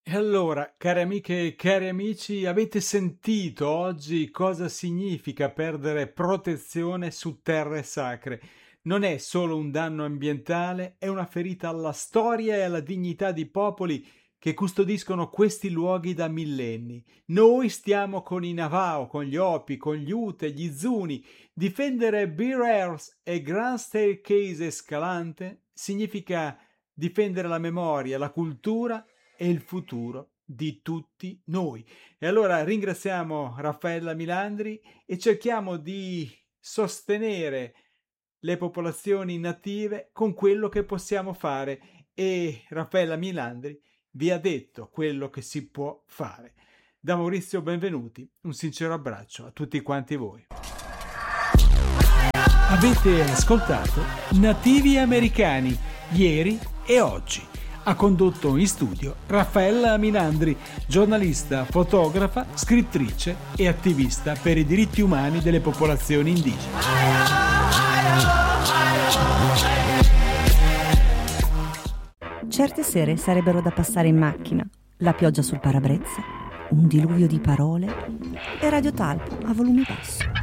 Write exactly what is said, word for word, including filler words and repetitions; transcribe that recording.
E allora, care amiche e cari amici, avete sentito oggi cosa significa perdere protezione su terre sacre? Non è solo un danno ambientale, è una ferita alla storia e alla dignità di popoli che custodiscono questi luoghi da millenni. Noi stiamo con i Navajo, con gli Hopi, con gli Ute, gli Zuni. Difendere Bear Airs e Grand Staircase Escalante significa difendere la memoria, la cultura e il futuro di tutti noi. E allora ringraziamo Raffaella Milandri e cerchiamo di sostenere le popolazioni native con quello che possiamo fare, e Raffaella Milandri vi ha detto quello che si può fare. Da Maurizio Benvenuti, un sincero abbraccio a tutti quanti voi. Avete ascoltato Nativi Americani, ieri e oggi. Ha condotto in studio Raffaella Milandri, giornalista, fotografa, scrittrice e attivista per i diritti umani delle popolazioni indigene. Certe sere sarebbero da passare in macchina, la pioggia sul parabrezza, un diluvio di parole e Radio Talpa a volume basso.